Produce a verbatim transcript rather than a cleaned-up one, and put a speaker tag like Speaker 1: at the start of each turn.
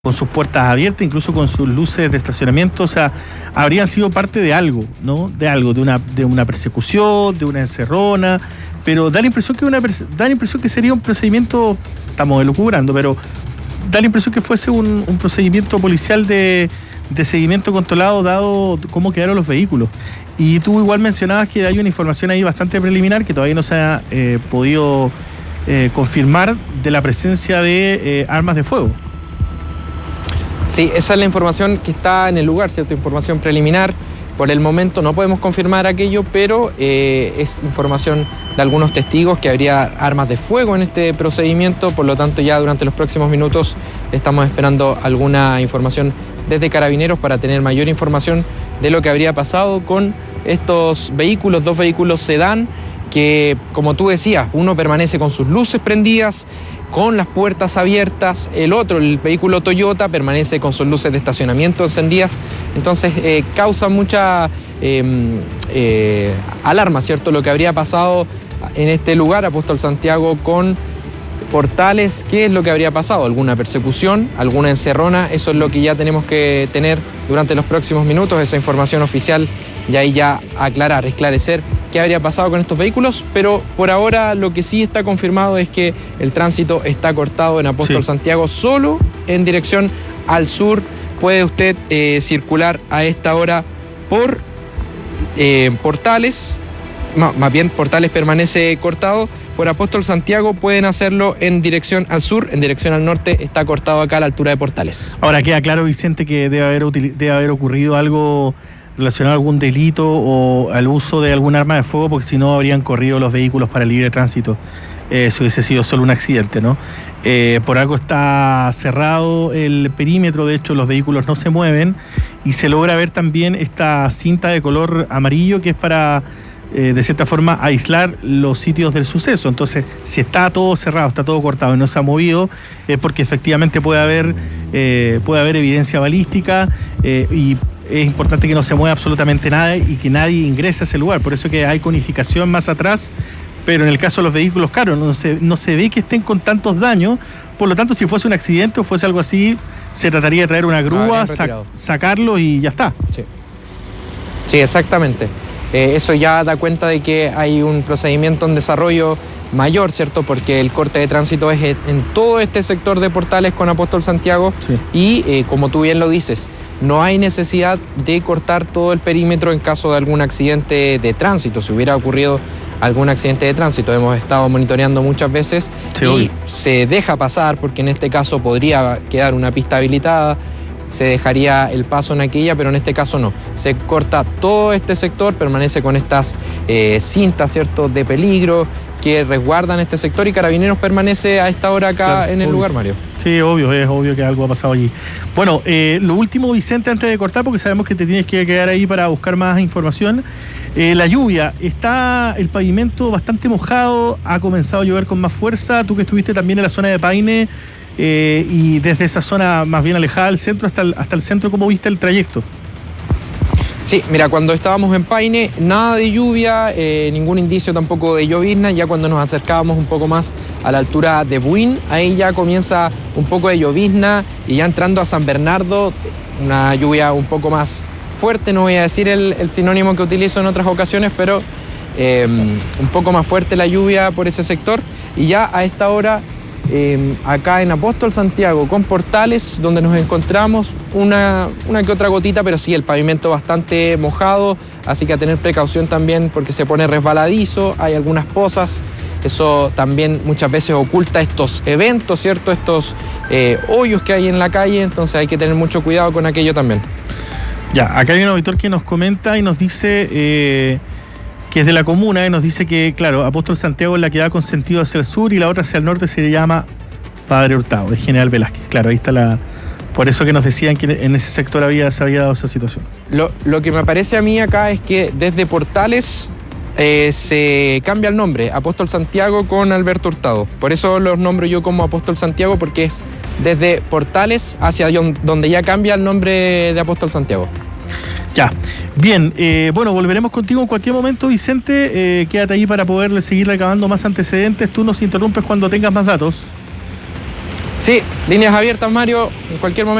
Speaker 1: con sus puertas abiertas, incluso con sus luces de estacionamiento, o sea, habrían sido parte de algo, ¿no? De algo, de una, de una persecución, de una encerrona, pero da la impresión que una da la impresión que sería un procedimiento, estamos elucubrando, pero da la impresión que fuese un, un procedimiento policial de, de seguimiento controlado, dado cómo quedaron los vehículos. Y tú igual mencionabas que hay una información ahí bastante preliminar que todavía no se ha eh, podido eh, confirmar de la presencia de eh, armas de fuego.
Speaker 2: Sí, esa es la información que está en el lugar, ¿cierto? Información preliminar. Por el momento no podemos confirmar aquello, pero eh, es información de algunos testigos que habría armas de fuego en este procedimiento. Por lo tanto, ya durante los próximos minutos estamos esperando alguna información desde Carabineros para tener mayor información de lo que habría pasado con estos vehículos, dos vehículos sedán, que, como tú decías, uno permanece con sus luces prendidas, con las puertas abiertas, el otro, el vehículo Toyota, permanece con sus luces de estacionamiento encendidas, entonces eh, causa mucha eh, eh, alarma, ¿cierto? Lo que habría pasado en este lugar, Apóstol Santiago, con Portales. ¿Qué es lo que habría pasado? ¿Alguna persecución? ¿Alguna encerrona? Eso es lo que ya tenemos que tener durante los próximos minutos, esa información oficial, y ahí ya aclarar, esclarecer qué habría pasado con estos vehículos, pero por ahora lo que sí está confirmado es que el tránsito está cortado en Apóstol sí. Santiago, solo en dirección al sur. Puede usted eh, circular a esta hora por eh, Portales, no, más bien Portales permanece cortado. Por Apóstol Santiago pueden hacerlo en dirección al sur, en dirección al norte está cortado acá a la altura de Portales.
Speaker 1: Ahora queda claro, Vicente, que debe haber, debe haber ocurrido algo relacionado a algún delito o al uso de algún arma de fuego, porque si no habrían corrido los vehículos para el libre tránsito, eh, si hubiese sido solo un accidente, ¿no? Eh, por algo está cerrado el perímetro, de hecho los vehículos no se mueven y se logra ver también esta cinta de color amarillo que es para, eh, de cierta forma, aislar los sitios del suceso. Entonces, si está todo cerrado, está todo cortado y no se ha movido, es porque efectivamente puede haber, eh, puede haber evidencia balística eh, y es importante que no se mueva absolutamente nada y que nadie ingrese a ese lugar. Por eso que hay conificación más atrás, pero en el caso de los vehículos, claro, no se, no se ve que estén con tantos daños. Por lo tanto, si fuese un accidente o fuese algo así, se trataría de traer una grúa, sac- sacarlo y ya está.
Speaker 2: Sí, sí, exactamente. Eh, eso ya da cuenta de que hay un procedimiento en desarrollo mayor, ¿cierto? Porque el corte de tránsito es en todo este sector de Portales con Apóstol Santiago sí. y, eh, como tú bien lo dices, no hay necesidad de cortar todo el perímetro en caso de algún accidente de tránsito. Si hubiera ocurrido algún accidente de tránsito, hemos estado monitoreando muchas veces sí, y obvio. Se deja pasar, porque en este caso podría quedar una pista habilitada, se dejaría el paso en aquella, pero en este caso no. Se corta todo este sector, permanece con estas eh, cintas, ¿cierto?, de peligro que resguardan este sector, y Carabineros permanece a esta hora acá claro, en el obvio. lugar, Mario.
Speaker 1: Sí, obvio, es obvio que algo ha pasado allí. Bueno, eh, lo último, Vicente, antes de cortar, porque sabemos que te tienes que quedar ahí para buscar más información. Eh, la lluvia, está el pavimento bastante mojado, ha comenzado a llover con más fuerza. Tú que estuviste también en la zona de Paine eh, y desde esa zona más bien alejada del centro hasta el, hasta el centro, ¿cómo viste el trayecto?
Speaker 2: Sí, mira, cuando estábamos en Paine, nada de lluvia, eh, ningún indicio tampoco de llovizna. Ya cuando nos acercábamos un poco más a la altura de Buin, ahí ya comienza un poco de llovizna, y ya entrando a San Bernardo, una lluvia un poco más fuerte, no voy a decir el, el sinónimo que utilizo en otras ocasiones, pero eh, un poco más fuerte la lluvia por ese sector. Y ya a esta hora, eh, acá en Apóstol Santiago con Portales, donde nos encontramos, una, una que otra gotita, pero sí, el pavimento bastante mojado, así que a tener precaución también porque se pone resbaladizo, hay algunas pozas, eso también muchas veces oculta estos eventos, ¿cierto? Estos eh, hoyos que hay en la calle, entonces hay que tener mucho cuidado con aquello también.
Speaker 1: Ya, acá hay un auditor que nos comenta y nos dice eh, que es de la comuna, y nos dice que, claro, Apóstol Santiago es la que da con sentido hacia el sur y la otra hacia el norte se llama Padre Hurtado, de General Velázquez. Claro, ahí está la... Por eso que nos decían que en ese sector había, se había dado esa situación.
Speaker 2: Lo, lo que me parece a mí acá es que desde Portales eh, se cambia el nombre, Apóstol Santiago con Alberto Hurtado. Por eso los nombro yo como Apóstol Santiago, porque es desde Portales hacia donde ya cambia el nombre de Apóstol Santiago.
Speaker 1: Ya, bien, eh, bueno, volveremos contigo en cualquier momento, Vicente. Eh, quédate ahí para poder seguir recabando más antecedentes. Tú nos interrumpes cuando tengas más datos.
Speaker 2: Sí, líneas abiertas, Mario, en cualquier momento.